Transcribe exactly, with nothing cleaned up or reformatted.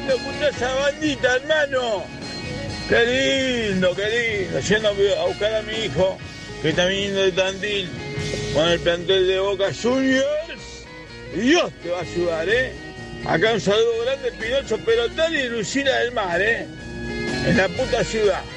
lindo escuchar esa bandita, hermano. Qué lindo, qué lindo. Yendo a buscar a mi hijo, que está viniendo de Tandil, con el plantel de Boca Juniors. Dios te va a ayudar, ¿eh? Acá un saludo grande, Pinocho Pelotari y Lucina del Mar, ¿eh? En la puta ciudad.